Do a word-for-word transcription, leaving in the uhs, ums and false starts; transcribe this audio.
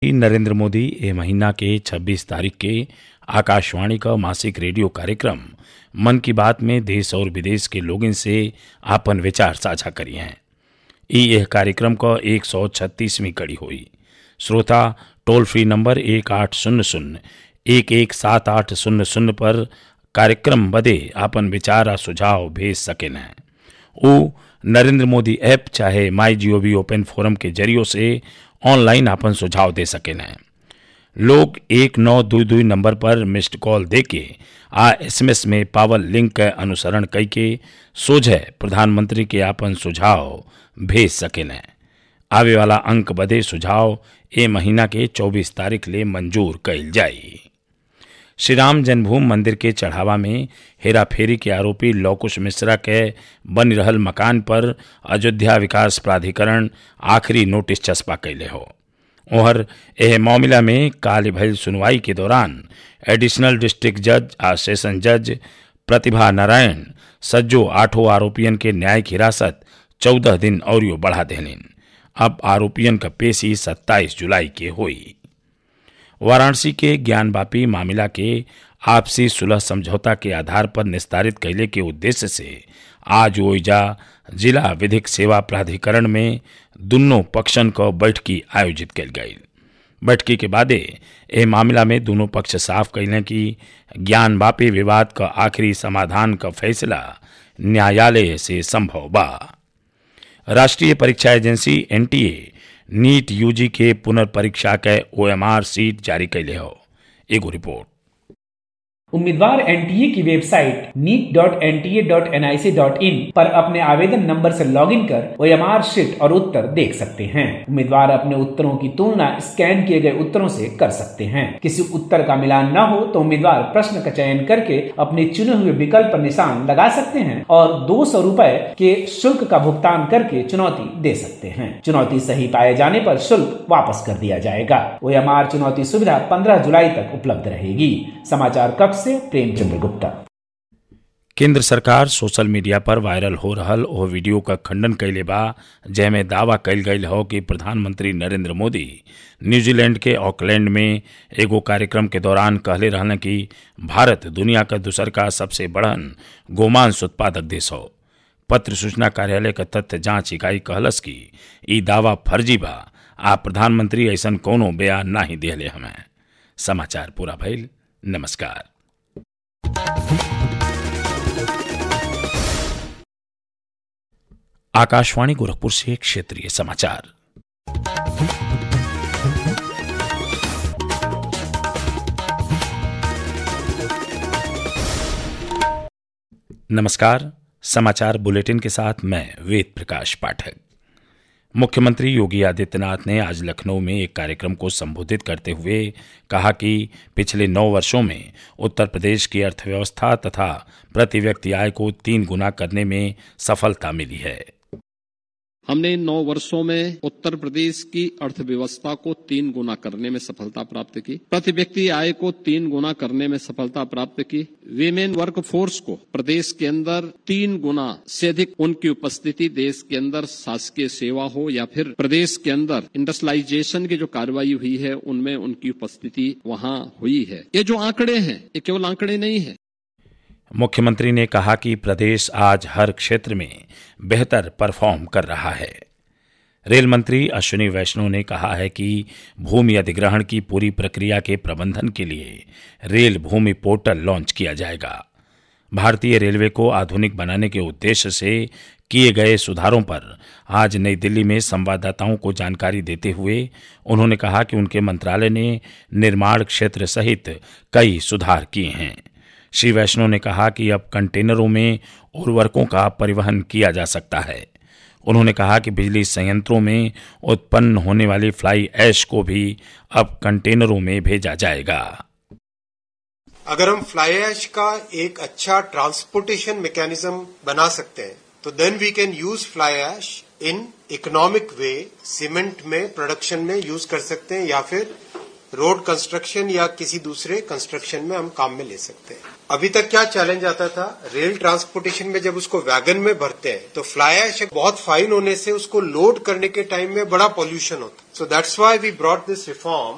नरेंद्र मोदी ए महीना के छब्बीस तारीख के आकाशवाणी का मासिक रेडियो कार्यक्रम मन की बात में देश और विदेश के लोगन से आपन विचार साझा करी हैं। ई यह कार्यक्रम का एक सौ छत्तीसवीं कड़ी हुई। श्रोता टोल फ्री नंबर एक आठ शून्य शून्य एक एक सात आठ शून्य शून्य पर कार्यक्रम बदे आपन विचार आ सुझाव भेज सकें। ऊ नरेंद्र मोदी ऐप चाहे माई जीओवी ओपन फोरम के जरिए से ऑनलाइन आपन सुझाव दे सकें। लोग एक नौ दो दो नंबर पर मिस्ड कॉल दे के आ एसएमएस में पावल लिंक का अनुसरण कई के सोझे प्रधानमंत्री के आपन सुझाव भेज सकें। आवे वाला अंक बदे सुझाव ए महीना के चौबीस तारीख ले मंजूर कइल जाई। श्री राम जन्मभूमि मंदिर के चढ़ावा में हेराफेरी के आरोपी लौकुश मिश्रा के बन रहल मकान पर अयोध्या विकास प्राधिकरण आखिरी नोटिस चस्पा कैले हो। ओहर एह मामला में काल भइल सुनवाई के दौरान एडिशनल डिस्ट्रिक्ट जज आ सेशन जज प्रतिभा नारायण सज्जो आठों आरोपियन के न्यायिक हिरासत चौदह दिन और बढ़ा देनिन। अब आरोपियन का पेशी सत्ताईस जुलाई के हुई। वाराणसी के ज्ञानवापी मामला के आपसी सुलह समझौता के आधार पर निस्तारित कैले के उद्देश्य से आज ओइजा जिला विधिक सेवा प्राधिकरण में दोनों पक्षन को बैठकी आयोजित कल गई। बैठकी के बादे ए मामला में दोनों पक्ष साफ कैले कि ज्ञानवापी विवाद का आखिरी समाधान का फैसला न्यायालय से संभव बा। राष्ट्रीय परीक्षा एजेंसी एनटीए नीट यूजी के पुनर्परीक्षा के ओएमआर सीट जारी कैले हो। एगो रिपोर्ट। उम्मीदवार एनटीए की website NEET dot N T A dot N I C dot in पर अपने आवेदन नंबर से लॉगिन कर ओएमआर शीट और उत्तर देख सकते हैं। उम्मीदवार अपने उत्तरों की तुलना स्कैन किए गए उत्तरों से कर सकते हैं। किसी उत्तर का मिलान न हो तो उम्मीदवार प्रश्न का चयन करके अपने चुने हुए विकल्प पर निशान लगा सकते हैं और दो सौ रुपए के शुल्क का भुगतान करके चुनौती दे सकते हैं। चुनौती सही पाए जाने पर शुल्क वापस कर दिया जाएगा। ओएमआर चुनौती सुविधा पंद्रह जुलाई तक उपलब्ध रहेगी। समाचार कक्ष से प्रेमचंद्र गुप्ता। केंद्र सरकार सोशल मीडिया पर वायरल हो रहल ओ वीडियो का खंडन कैले बा, जैमें दावा कैल गई हो कि प्रधानमंत्री नरेंद्र मोदी न्यूजीलैंड के ऑकलैंड में एगो कार्यक्रम के दौरान कहले रहने कि भारत दुनिया का दूसर का सबसे बड़न गोमांस उत्पादक देश हो। पत्र सूचना कार्यालय का तथ्य जांच इकाई कहलस कि ई दावा फर्जी बा आ प्रधानमंत्री ऐसन कोनो बयान नहीं दिले हमें। समाचार पूरा भइल। नमस्कार। आकाशवाणी गोरखपुर से क्षेत्रीय समाचार। नमस्कार। समाचार बुलेटिन के साथ मैं वेद प्रकाश पाठक। मुख्यमंत्री योगी आदित्यनाथ ने आज लखनऊ में एक कार्यक्रम को संबोधित करते हुए कहा कि पिछले नौ वर्षों में उत्तर प्रदेश की अर्थव्यवस्था तथा प्रति व्यक्ति आय को तीन गुना करने में सफलता मिली है। हमने इन नौ वर्षों में उत्तर प्रदेश की अर्थव्यवस्था को तीन गुना करने में सफलता प्राप्त की, प्रति व्यक्ति आय को तीन गुना करने में सफलता प्राप्त की, वीमेन वर्क फोर्स को प्रदेश के अंदर तीन गुना से अधिक उनकी उपस्थिति देश के अंदर शासकीय सेवा हो या फिर प्रदेश के अंदर इंडस्ट्रियलाइजेशन की जो कार्रवाई हुई है उनमें उनकी उपस्थिति वहां हुई है। ये जो आंकड़े हैं ये केवल आंकड़े नहीं है। मुख्यमंत्री ने कहा कि प्रदेश आज हर क्षेत्र में बेहतर परफॉर्म कर रहा है। रेल मंत्री अश्विनी वैष्णव ने कहा है कि भूमि अधिग्रहण की पूरी प्रक्रिया के प्रबंधन के लिए रेल भूमि पोर्टल लॉन्च किया जाएगा। भारतीय रेलवे को आधुनिक बनाने के उद्देश्य से किए गए सुधारों पर आज नई दिल्ली में संवाददाताओं को जानकारी देते हुए उन्होंने कहा कि उनके मंत्रालय ने निर्माण क्षेत्र सहित कई सुधार किए हैं। श्री वैष्णव ने कहा कि अब कंटेनरों में उर्वरकों का परिवहन किया जा सकता है। उन्होंने कहा कि बिजली संयंत्रों में उत्पन्न होने वाली फ्लाई ऐश को भी अब कंटेनरों में भेजा जाएगा। अगर हम फ्लाई ऐश का एक अच्छा ट्रांसपोर्टेशन मैकेनिज्म बना सकते हैं तो then we can use fly ash in economic way. Cement में प्रोडक्शन में यूज कर सकते हैं या फिर रोड कंस्ट्रक्शन या किसी दूसरे कंस्ट्रक्शन में हम काम में ले सकते हैं। अभी तक क्या चैलेंज आता था, रेल ट्रांसपोर्टेशन में जब उसको वैगन में भरते हैं तो फ्लाई ऐश बहुत फाइन होने से उसको लोड करने के टाइम में बड़ा पॉल्यूशन होता है। So that's why we brought this reform